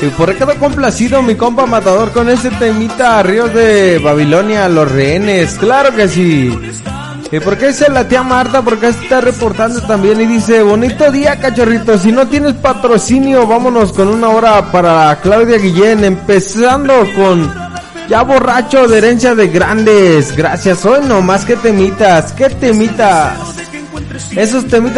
Y por qué quedó complacido mi compa Matador con ese temita Ríos de Babilonia, Los Rehenes. Claro que sí. ¿Y por qué dice la tía Marta? Porque está reportando también y dice: bonito día, cachorrito. Si no tienes patrocinio, vámonos con una hora para Claudia Guillén, empezando con Ya Borracho de Herencia de Grandes. Gracias. Hoy nomás, qué temitas, esos temitas